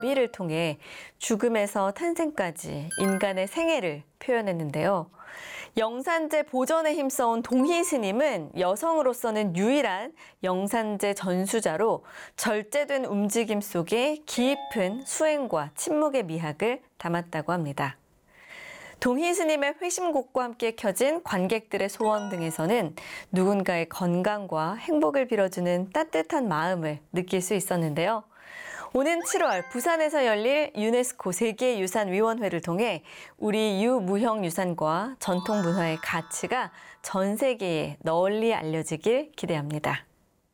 미를 통해 죽음에서 탄생까지 인간의 생애를 표현했는데요. 영산제 보존에 힘써온 동희 스님은 여성으로서는 유일한 영산제 전수자로 절제된 움직임 속에 깊은 수행과 침묵의 미학을 담았다고 합니다. 동희 스님의 회심곡과 함께 켜진 관객들의 소원 등에서는 누군가의 건강과 행복을 빌어주는 따뜻한 마음을 느낄 수 있었는데요. 오는 7월 부산에서 열릴 유네스코 세계유산위원회를 통해 우리 유무형 유산과 전통 문화의 가치가 전 세계에 널리 알려지길 기대합니다.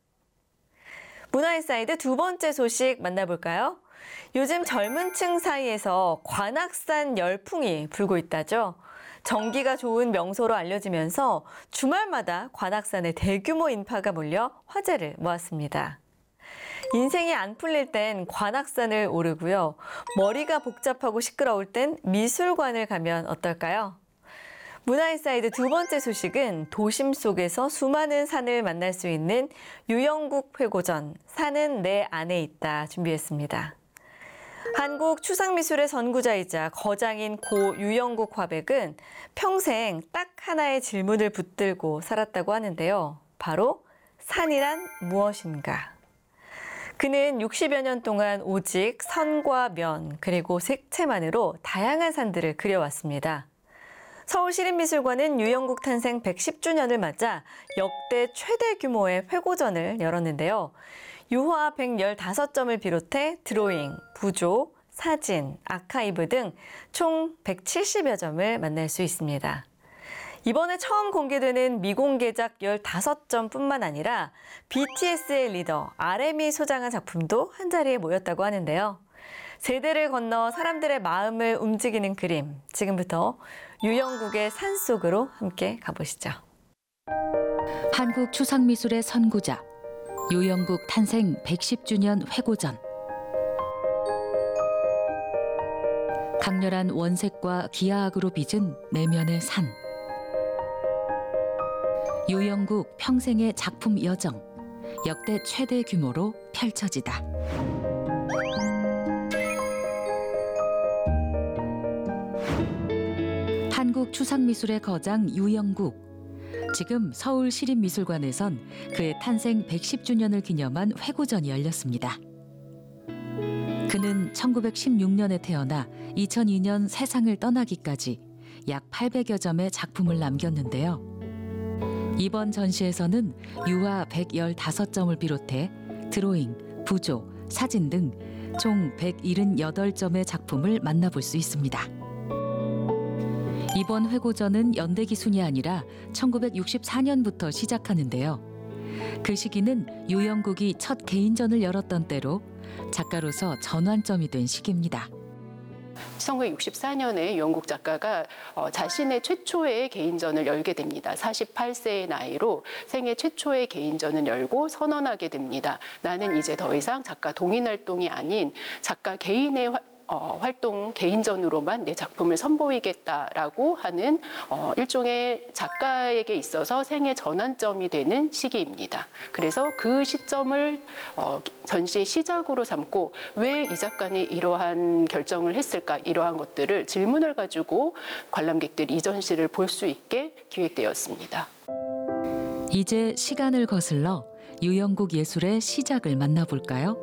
문화인사이드 두 번째 소식 만나볼까요? 요즘 젊은 층 사이에서 관악산 열풍이 불고 있다죠. 정기가 좋은 명소로 알려지면서 주말마다 관악산에 대규모 인파가 몰려 화제를 모았습니다. 인생이 안 풀릴 땐 관악산을 오르고요. 머리가 복잡하고 시끄러울 땐 미술관을 가면 어떨까요? 문화인사이드 두 번째 소식은 도심 속에서 수많은 산을 만날 수 있는 유영국 회고전, 산은 내 안에 있다 준비했습니다. 한국 추상미술의 선구자이자 거장인 고 유영국 화백은 평생 딱 하나의 질문을 붙들고 살았다고 하는데요. 바로 산이란 무엇인가? 그는 60여 년 동안 오직 선과 면 그리고 색채만으로 다양한 산들을 그려왔습니다. 서울시립미술관은 유영국 탄생 110주년을 맞아 역대 최대 규모의 회고전을 열었는데요. 유화 115점을 비롯해 드로잉, 부조, 사진, 아카이브 등 총 170여 점을 만날 수 있습니다. 이번에 처음 공개되는 미공개작 15점뿐만 아니라 BTS의 리더 RM이 소장한 작품도 한자리에 모였다고 하는데요. 세대를 건너 사람들의 마음을 움직이는 그림, 지금부터 유영국의 산 속으로 함께 가보시죠. 한국 추상미술의 선구자, 유영국 탄생 110주년 회고전. 강렬한 원색과 기하학으로 빚은 내면의 산. 유영국 평생의 작품 여정, 역대 최대 규모로 펼쳐지다. 한국 추상미술의 거장 유영국. 지금 서울시립미술관에선 그의 탄생 110주년을 기념한 회고전이 열렸습니다. 그는 1916년에 태어나 2002년 세상을 떠나기까지 약 800여 점의 작품을 남겼는데요. 이번 전시에서는 유화 115점을 비롯해 드로잉, 부조, 사진 등 총 178점의 작품을 만나볼 수 있습니다. 이번 회고전은 연대기순이 아니라 1964년부터 시작하는데요. 그 시기는 유영국이 첫 개인전을 열었던 때로 작가로서 전환점이 된 시기입니다. 1964년에 유영국 작가가 자신의 최초의 개인전을 열게 됩니다. 48세의 나이로 생애 최초의 개인전을 열고 선언하게 됩니다. 나는 이제 더 이상 작가 동인 활동이 아닌 작가 개인의 활동 개인전으로만 내 작품을 선보이겠다라고 하는 일종의 작가에게 있어서 생애 전환점이 되는 시기입니다. 그래서 그 시점을 전시의 시작으로 삼고 왜 이 작가는 이러한 결정을 했을까, 이러한 것들을 질문을 가지고 관람객들이 이 전시를 볼 수 있게 기획되었습니다. 이제 시간을 거슬러 유영국 예술의 시작을 만나볼까요?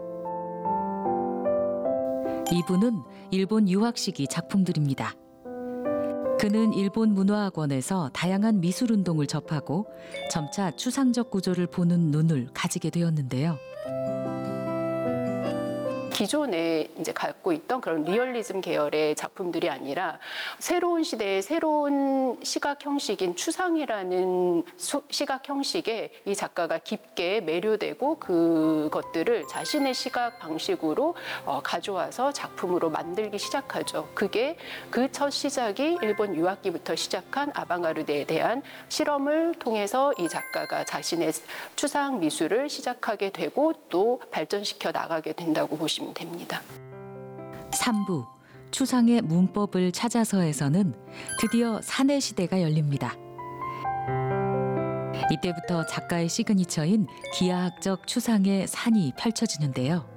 이분은 일본 유학 시기 작품들입니다. 그는 일본 문화학원에서 다양한 미술 운동을 접하고 점차 추상적 구조를 보는 눈을 가지게 되었는데요. 기존에 이제 갖고 있던 그런 리얼리즘 계열의 작품들이 아니라 새로운 시대의 새로운 시각 형식인 추상이라는 시각 형식에 이 작가가 깊게 매료되고 그것들을 자신의 시각 방식으로 가져와서 작품으로 만들기 시작하죠. 그게 그 첫 시작이 일본 유학기부터 시작한 아방가르드에 대한 실험을 통해서 이 작가가 자신의 추상 미술을 시작하게 되고 또 발전시켜 나가게 된다고 보시면 됩니다. 3부 추상의 문법을 찾아서에서는 드디어 산의 시대가 열립니다. 이때부터 작가의 시그니처인 기하학적 추상의 산이 펼쳐지는데요.